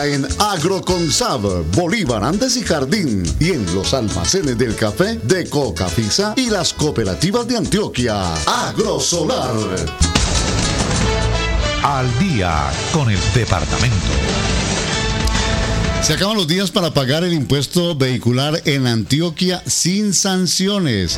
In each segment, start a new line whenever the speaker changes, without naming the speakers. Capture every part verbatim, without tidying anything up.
En Agroconsab, Bolívar, Andes y Jardín, y en los almacenes del café de Cocafisa y las cooperativas de Antioquia. Agrosolar.
Al día con el departamento.
Se acaban los días para pagar el impuesto vehicular en Antioquia sin sanciones.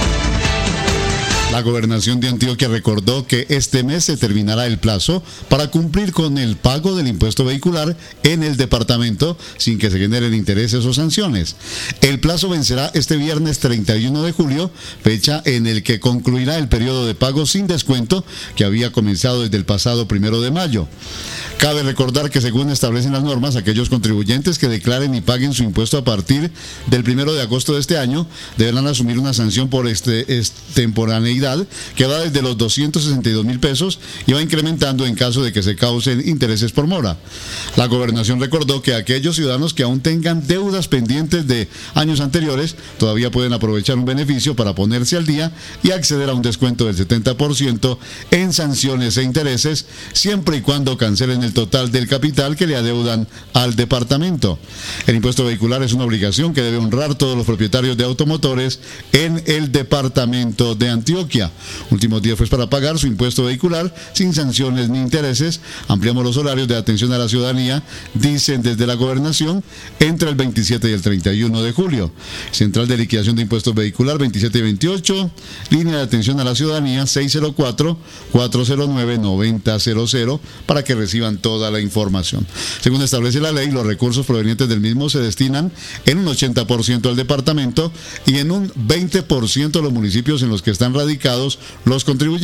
La Gobernación de Antioquia recordó que este mes se terminará el plazo para cumplir con el pago del impuesto vehicular en el departamento sin que se generen intereses o sanciones. El plazo vencerá este viernes treinta y uno de julio, fecha en el que concluirá el periodo de pago sin descuento que había comenzado desde el pasado primero de mayo. Cabe recordar que según establecen las normas, aquellos contribuyentes que declaren y paguen su impuesto a partir del primero de agosto de este año deberán asumir una sanción por este, extemporaneidad que va desde los doscientos sesenta y dos mil pesos y va incrementando en caso de que se causen intereses por mora. La Gobernación recordó que aquellos ciudadanos que aún tengan deudas pendientes de años anteriores todavía pueden aprovechar un beneficio para ponerse al día y acceder a un descuento del setenta por ciento en sanciones e intereses, siempre y cuando cancelen el total del capital que le adeudan al departamento. El impuesto vehicular es una obligación que debe honrar todos los propietarios de automotores en el departamento de Antioquia. Últimos días fue para pagar su impuesto vehicular sin sanciones ni intereses. Ampliamos los horarios de atención a la ciudadanía, dicen desde la Gobernación, entre el veintisiete y el treinta y uno de julio. Central de liquidación de impuestos vehicular veintisiete y veintiocho, línea de atención a la ciudadanía seis cero cuatro, cuatro cero nueve, nueve cero cero cero para que reciban toda la información. Según establece la ley, los recursos provenientes del mismo se destinan en un ochenta por ciento al departamento y en un veinte por ciento a los municipios en los que están radicados los contribuyentes.